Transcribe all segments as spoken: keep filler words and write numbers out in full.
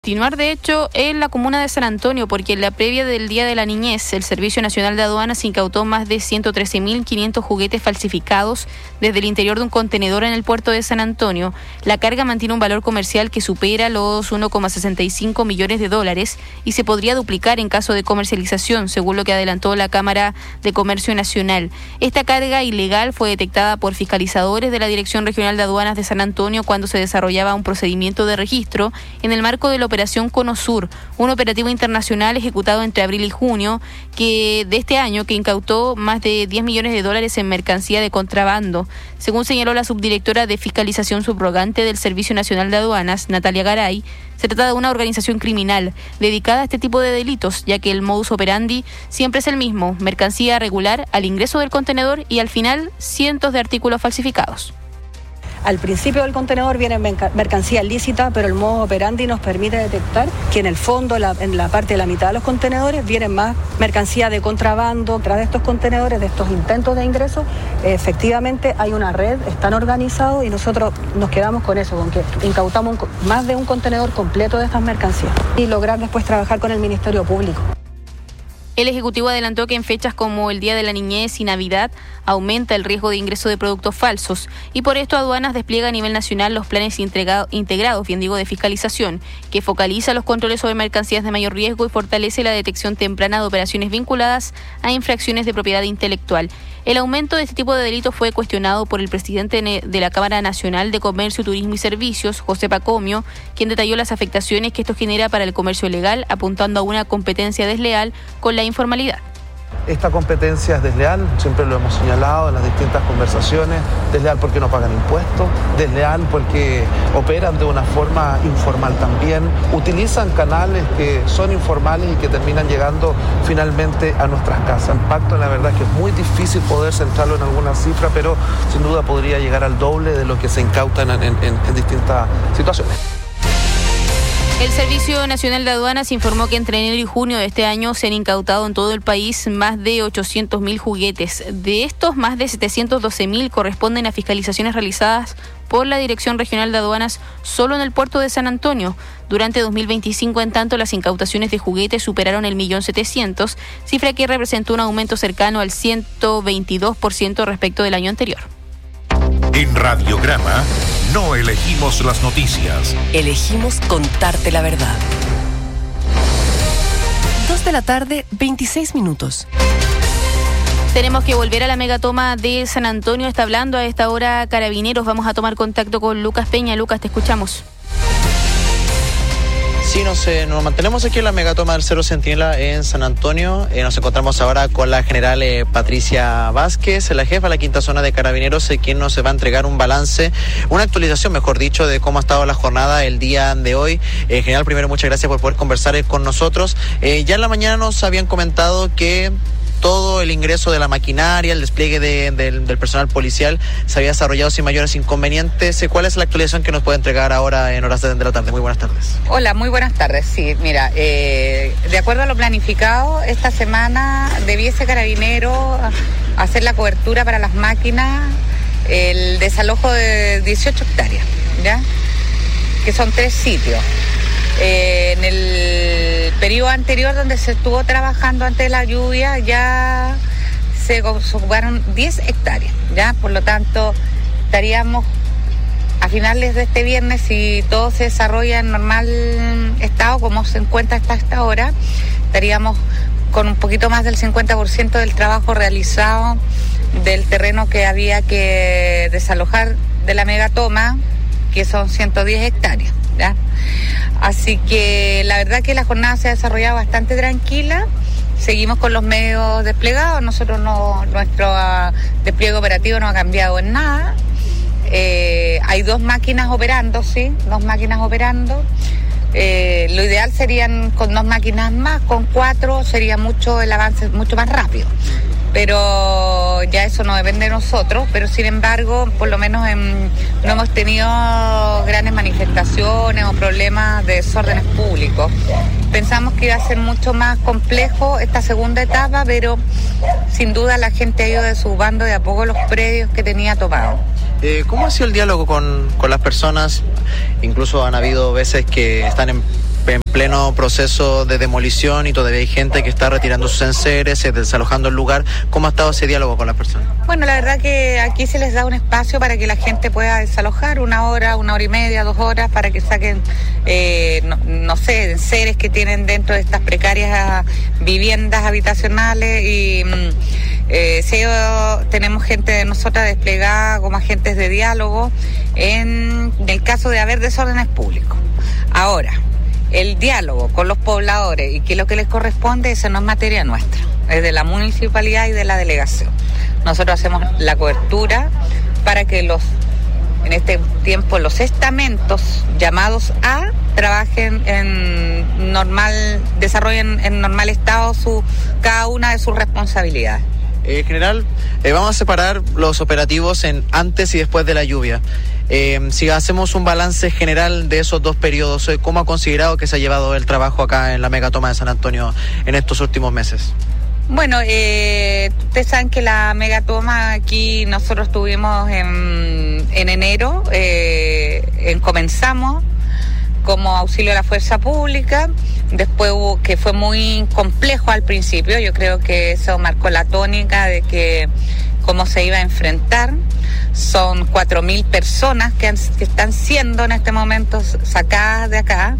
Continuar, de hecho, en la comuna de San Antonio, porque en la previa del Día de la Niñez, el Servicio Nacional de Aduanas incautó más de ciento trece mil quinientos juguetes falsificados desde el interior de un contenedor en el puerto de San Antonio. La carga mantiene un valor comercial que supera los uno coma sesenta y cinco millones de dólares y se podría duplicar en caso de comercialización, según lo que adelantó la Cámara de Comercio Nacional. Esta carga ilegal fue detectada por fiscalizadores de la Dirección Regional de Aduanas de San Antonio cuando se desarrollaba un procedimiento de registro en el marco de la Operación Cono Sur, un operativo internacional ejecutado entre abril y junio que de este año que incautó más de diez millones de dólares en mercancía de contrabando. Según señaló la subdirectora de Fiscalización Subrogante del Servicio Nacional de Aduanas, Natalia Garay, se trata de una organización criminal dedicada a este tipo de delitos, ya que el modus operandi siempre es el mismo: mercancía regular al ingreso del contenedor y al final cientos de artículos falsificados. Al principio del contenedor viene mercancía lícita, pero el modus operandi nos permite detectar que en el fondo, la, en la parte de la mitad de los contenedores, vienen más mercancía de contrabando. Tras de estos contenedores, de estos intentos de ingreso, efectivamente hay una red, están organizados y nosotros nos quedamos con eso, con que incautamos un, más de un contenedor completo de estas mercancías y lograr después trabajar con el Ministerio Público. El Ejecutivo adelantó que en fechas como el Día de la Niñez y Navidad aumenta el riesgo de ingreso de productos falsos y por esto Aduanas despliega a nivel nacional los planes integrado, integrados, bien digo, de fiscalización, que focaliza los controles sobre mercancías de mayor riesgo y fortalece la detección temprana de operaciones vinculadas a infracciones de propiedad intelectual. El aumento de este tipo de delitos fue cuestionado por el presidente de la Cámara Nacional de Comercio, Turismo y Servicios, José Pacomio, quien detalló las afectaciones que esto genera para el comercio legal, apuntando a una competencia desleal con la informalidad. Esta competencia es desleal, siempre lo hemos señalado en las distintas conversaciones, desleal porque no pagan impuestos, desleal porque operan de una forma informal también, utilizan canales que son informales y que terminan llegando finalmente a nuestras casas. El impacto, la verdad, es que es muy difícil poder centrarlo en alguna cifra, pero sin duda podría llegar al doble de lo que se incautan en, en, en distintas situaciones. El Servicio Nacional de Aduanas informó que entre enero y junio de este año se han incautado en todo el país más de ochocientos mil juguetes. De estos, más de setecientos doce mil corresponden a fiscalizaciones realizadas por la Dirección Regional de Aduanas solo en el puerto de San Antonio. Durante dos mil veinticinco, en tanto, las incautaciones de juguetes superaron el millón setecientos, cifra que representó un aumento cercano al ciento veintidós por ciento respecto del año anterior. En Radiograma no elegimos las noticias. Elegimos contarte la verdad. Dos de la tarde, veintiséis minutos. Tenemos que volver a la megatoma de San Antonio. Está hablando a esta hora Carabineros. Vamos a tomar contacto con Lucas Peña. Lucas, te escuchamos. Sí, nos, eh, nos mantenemos aquí en la megatoma del Cerro Centinela en San Antonio. Eh, nos encontramos ahora con la general eh, Patricia Vázquez, la jefa de la quinta zona de Carabineros, eh, quien nos va a entregar un balance, una actualización, mejor dicho, de cómo ha estado la jornada el día de hoy. Eh, general, primero, muchas gracias por poder conversar eh, con nosotros. Eh, ya en la mañana nos habían comentado que todo el ingreso de la maquinaria, el despliegue de, de, del personal policial se había desarrollado sin mayores inconvenientes. ¿Cuál es la actualización que nos puede entregar ahora en horas de la tarde? Muy buenas tardes. Hola, muy buenas tardes. Sí, mira, eh, de acuerdo a lo planificado, esta semana debiese Carabinero hacer la cobertura para las máquinas, el desalojo de dieciocho hectáreas, ¿ya? Que son tres sitios. Eh, en el periodo anterior, donde se estuvo trabajando antes de la lluvia, ya se ocuparon diez hectáreas, ¿ya? Por lo tanto, estaríamos a finales de este viernes, si todo se desarrolla en normal estado, como se encuentra hasta esta hora, estaríamos con un poquito más del cincuenta por ciento del trabajo realizado del terreno que había que desalojar de la megatoma, que son ciento diez hectáreas, ¿ya? Así que la verdad que la jornada se ha desarrollado bastante tranquila. Seguimos con los medios desplegados. Nosotros no, nuestro uh, despliegue operativo no ha cambiado en nada. Eh, hay dos máquinas operando, sí, dos máquinas operando. Eh, lo ideal serían con dos máquinas más, con cuatro sería mucho el avance, mucho más rápido. Pero ya eso no depende de nosotros, pero sin embargo, por lo menos en, no hemos tenido grandes manifestaciones o problemas de desórdenes públicos. Pensamos que iba a ser mucho más complejo esta segunda etapa, pero sin duda la gente ha ido desubando de a poco los predios que tenía tomados. Eh, ¿Cómo ha sido el diálogo con, con las personas? Incluso han habido veces que están en en pleno proceso de demolición y todavía hay gente que está retirando sus enseres, desalojando el lugar. ¿Cómo ha estado ese diálogo con las personas? Bueno, la verdad que aquí se les da un espacio para que la gente pueda desalojar una hora, una hora y media, dos horas, para que saquen, eh, no, no sé, enseres que tienen dentro de estas precarias viviendas habitacionales y... Eh, si tenemos gente de nosotras desplegada como agentes de diálogo en el caso de haber desórdenes públicos. Ahora, el diálogo con los pobladores y que lo que les corresponde, eso no es materia nuestra, es de la municipalidad y de la delegación. Nosotros hacemos la cobertura para que los, en este tiempo, los estamentos llamados a trabajen en normal, desarrollen en normal estado su, cada una de sus responsabilidades. Eh, general, eh, vamos a separar los operativos en antes y después de la lluvia. Eh, si hacemos un balance general de esos dos periodos, ¿cómo ha considerado que se ha llevado el trabajo acá en la megatoma de San Antonio en estos últimos meses? Bueno, eh, ustedes saben que la megatoma aquí nosotros tuvimos en, en enero, eh, en, comenzamos como auxilio a la fuerza pública, después hubo, que fue muy complejo al principio, yo creo que eso marcó la tónica de que cómo se iba a enfrentar. Son cuatro mil personas que, han, que están siendo en este momento sacadas de acá.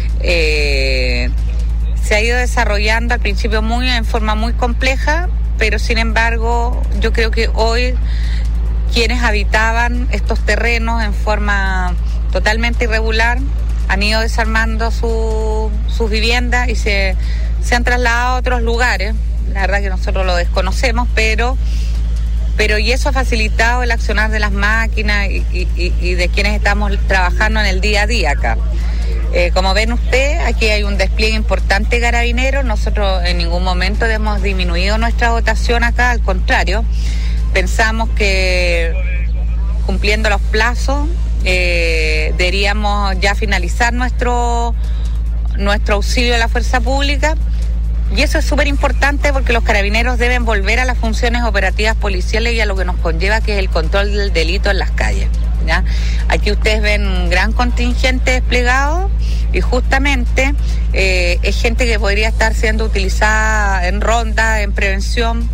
Eh, se ha ido desarrollando al principio muy en forma muy compleja, pero sin embargo yo creo que hoy quienes habitaban estos terrenos en forma totalmente irregular han ido desarmando su, sus viviendas y se, se han trasladado a otros lugares. La verdad que nosotros lo desconocemos, pero, pero y eso ha facilitado el accionar de las máquinas y, y, y de quienes estamos trabajando en el día a día acá. Eh, como ven ustedes, aquí hay un despliegue importante de carabineros. Nosotros en ningún momento hemos disminuido nuestra dotación acá, al contrario. Pensamos que cumpliendo los plazos, Eh, deberíamos ya finalizar nuestro nuestro auxilio a la fuerza pública, y eso es súper importante porque los carabineros deben volver a las funciones operativas policiales y a lo que nos conlleva, que es el control del delito en las calles, ¿ya? Aquí ustedes ven un gran contingente desplegado y justamente eh, es gente que podría estar siendo utilizada en ronda, en prevención.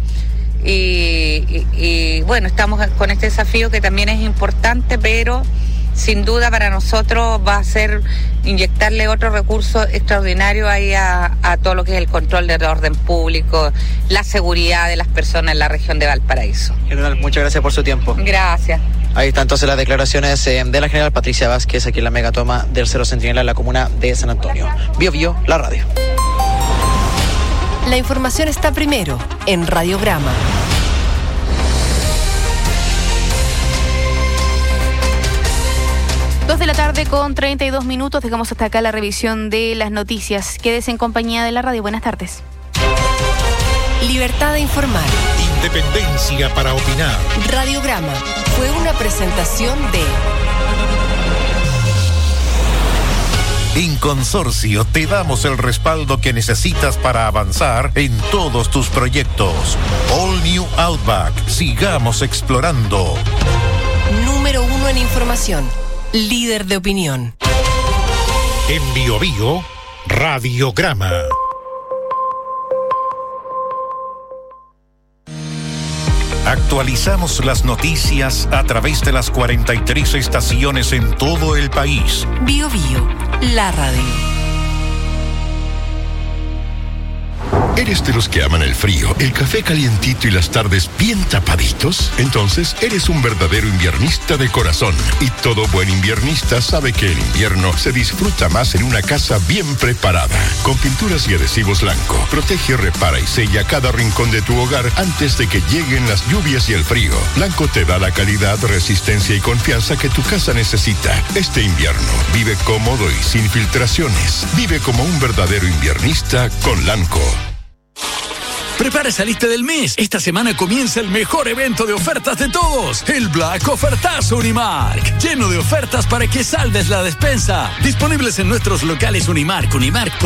Y, y, y bueno, estamos con este desafío que también es importante, pero sin duda para nosotros va a ser inyectarle otro recurso extraordinario ahí a, a todo lo que es el control del orden público, la seguridad de las personas en la región de Valparaíso. General, muchas gracias por su tiempo. Gracias. Ahí están entonces las declaraciones eh, de la general Patricia Vázquez aquí en la megatoma del Cerro Centinela en la comuna de San Antonio. Bio Bio, la radio. La información está primero en Radiograma. Dos de la tarde con treinta y dos minutos. Dejamos hasta acá la revisión de las noticias. Quédese en compañía de la radio. Buenas tardes. Libertad de informar. Independencia para opinar. Radiograma fue una presentación de... En Consorcio te damos el respaldo que necesitas para avanzar en todos tus proyectos. All New Outback. Sigamos explorando. Número uno en información. Líder de opinión. En Bio Bio, Radiograma. Actualizamos las noticias a través de las cuarenta y tres estaciones en todo el país. Bio Bio, la radio. ¿Eres de los que aman el frío, el café calientito y las tardes bien tapaditos? Entonces eres un verdadero inviernista de corazón. Y todo buen inviernista sabe que el invierno se disfruta más en una casa bien preparada. Con pinturas y adhesivos Lanco, protege, repara y sella cada rincón de tu hogar antes de que lleguen las lluvias y el frío. Lanco te da la calidad, resistencia y confianza que tu casa necesita. Este invierno, vive cómodo y sin filtraciones. Vive como un verdadero inviernista con Lanco. Prepara esa lista del mes. Esta semana comienza el mejor evento de ofertas de todos, el Black Ofertazo Unimark. Lleno de ofertas para que salves la despensa. Disponibles en nuestros locales Unimark, Unimark.